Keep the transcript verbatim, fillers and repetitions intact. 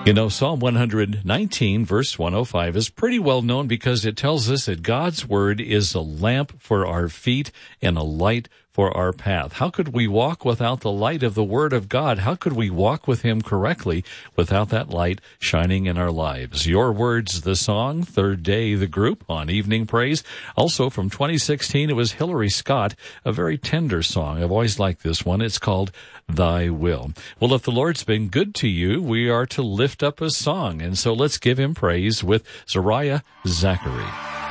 You know, Psalm one nineteen, verse one oh five is pretty well known because it tells us that God's word is a lamp for our feet and a light for our path. How could we walk without the light of the word of God? How could we walk with him correctly without that light shining in our lives? Your Words, the song, Third Day, the group on Evening Praise. Also from twenty sixteen, it was Hillary Scott, a very tender song. I've always liked this one. It's called Thy Will. Well, if the Lord's been good to you, we are to lift up a song. And so let's give him praise with Zariah Zachary.